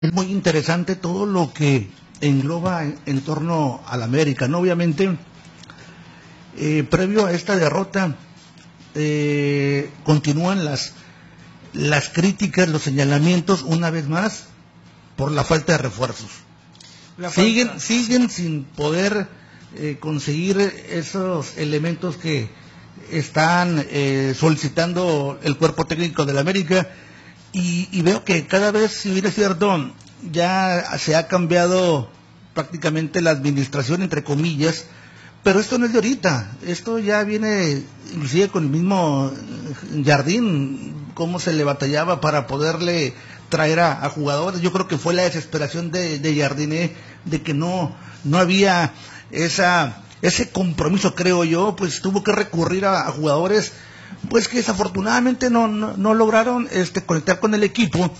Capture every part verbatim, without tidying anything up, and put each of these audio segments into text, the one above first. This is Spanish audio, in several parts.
Es muy interesante todo lo que engloba en, en torno al América, ¿no? Obviamente, eh, previo a esta derrota, eh, continúan las, las críticas, los señalamientos, una vez más, por la falta de refuerzos. La siguen, falta. siguen sin poder eh, conseguir esos elementos que están eh, solicitando el cuerpo técnico del América. Y, y veo que cada vez, si bien es cierto, ya se ha cambiado prácticamente la administración, entre comillas, pero esto no es de ahorita, esto ya viene inclusive con el mismo Jardín, cómo se le batallaba para poderle traer a, a jugadores. Yo creo que fue la desesperación de, de Jardiné, de que no, no había esa, ese compromiso, creo yo, pues tuvo que recurrir a, a jugadores pues que desafortunadamente no, no, no lograron este, conectar con el equipo.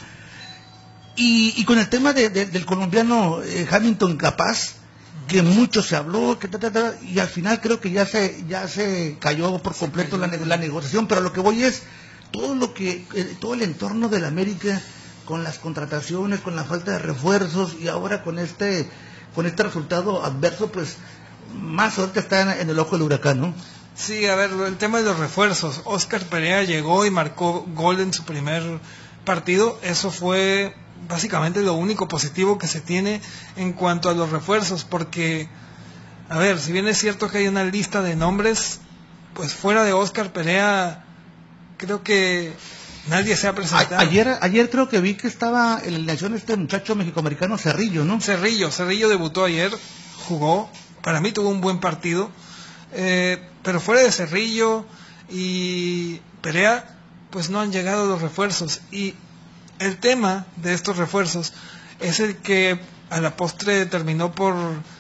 Y, y con el tema de, de, del colombiano eh, Hamilton Capaz, que mucho se habló, que ta, ta, ta, y al final creo que ya se ya se cayó por completo la, la negociación, pero lo que voy es todo lo que eh, todo el entorno del América, con las contrataciones, con la falta de refuerzos, y ahora con este con este resultado adverso, pues más ahorita está en, en el ojo del huracán, ¿no? Sí, a ver, el tema de los refuerzos. Óscar Perea llegó y marcó gol en su primer partido. Eso fue básicamente lo único positivo que se tiene en cuanto a los refuerzos, porque, a ver, si bien es cierto que hay una lista de nombres, pues fuera de Óscar Perea, creo que nadie se ha presentado. A, ayer, ayer creo que vi que estaba en la elección este muchacho mexicoamericano Cerrillo, ¿no? Cerrillo, Cerrillo debutó ayer, jugó, para mí tuvo un buen partido. Eh, pero fuera de Cerrillo y Perea, pues no han llegado los refuerzos. Y el tema de estos refuerzos es el que a la postre terminó por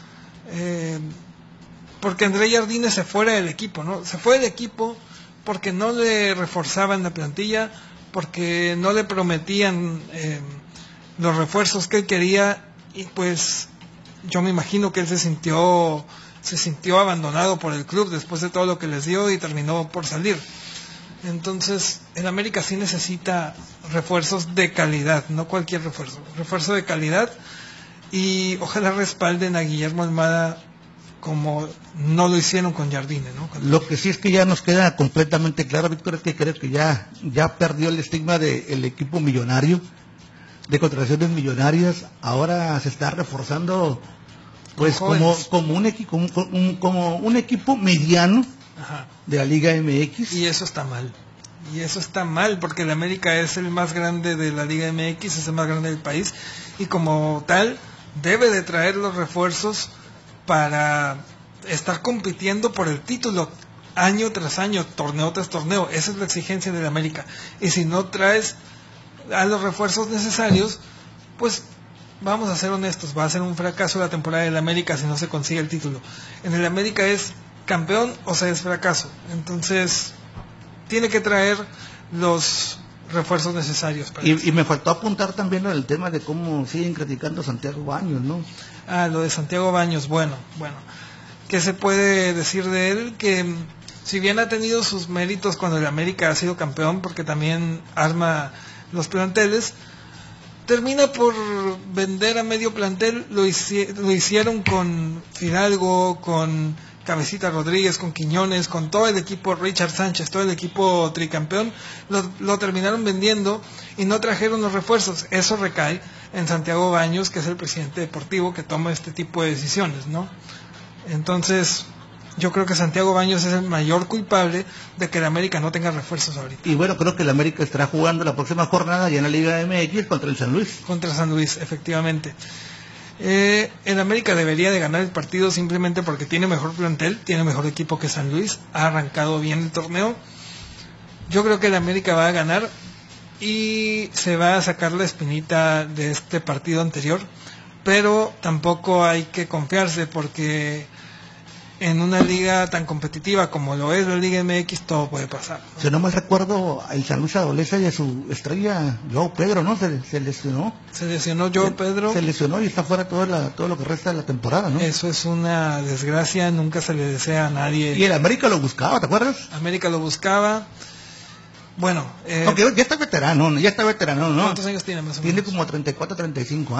eh, porque André Jardine se fuera del equipo, ¿no? Se fue del equipo porque no le reforzaban la plantilla, porque no le prometían eh, los refuerzos que él quería, y pues yo me imagino que él se sintió se sintió abandonado por el club después de todo lo que les dio y terminó por salir. Entonces, el América sí necesita refuerzos de calidad, no cualquier refuerzo, refuerzo de calidad, y ojalá respalden a Guillermo Almada como no lo hicieron con Jardine, ¿no? Lo que sí es que ya nos queda completamente claro, Víctor, es que creo que ya, ya perdió el estigma del equipo millonario, de contrataciones millonarias. Ahora se está reforzando pues como, como, un equi, como, un, como un equipo mediano. Ajá. De la Liga M X. Y eso está mal. Y eso está mal, porque el América es el más grande de la Liga M X, es el más grande del país, y como tal debe de traer los refuerzos para estar compitiendo por el título año tras año, torneo tras torneo. Esa es la exigencia del América. Y si no traes a los refuerzos necesarios, pues vamos a ser honestos, va a ser un fracaso la temporada del América si no se consigue el título. En el América es campeón o sea es fracaso. Entonces tiene que traer los refuerzos necesarios para y, y me faltó apuntar también el tema de cómo siguen criticando a Santiago Baños, ¿no? Ah, lo de Santiago Baños, bueno, bueno, ¿qué se puede decir de él? Que si bien ha tenido sus méritos cuando el América ha sido campeón, porque también arma los planteles, termina por vender a medio plantel. Lo, hici- lo hicieron con Fidalgo, con Cabecita Rodríguez, con Quiñones, con todo el equipo, Richard Sánchez, todo el equipo tricampeón, lo, lo terminaron vendiendo y no trajeron los refuerzos. Eso recae en Santiago Baños, que es el presidente deportivo que toma este tipo de decisiones, ¿no? Entonces, yo creo que Santiago Baños es el mayor culpable de que el América no tenga refuerzos ahorita. Y bueno, creo que el América estará jugando la próxima jornada ya en la Liga M X contra el San Luis. Contra San Luis, efectivamente. Eh, el América debería de ganar el partido simplemente porque tiene mejor plantel, tiene mejor equipo que San Luis, ha arrancado bien el torneo. Yo creo que el América va a ganar y se va a sacar la espinita de este partido anterior, pero tampoco hay que confiarse, porque en una liga tan competitiva como lo es la Liga M X, todo puede pasar, ¿no? Si no mal recuerdo, el San Luis adolece de su estrella, Joao Pedro, ¿no? Se, se lesionó. Se lesionó Joao Pedro. Se lesionó y está fuera toda la, todo lo que resta de la temporada, ¿no? Eso es una desgracia, nunca se le desea a nadie. Y el América lo buscaba, ¿te acuerdas? América lo buscaba. Bueno, eh, Aunque ya está veterano, ya está veterano, ¿no? ¿cuántos años tiene más o Tiene menos? como treinta y cuatro, treinta y cinco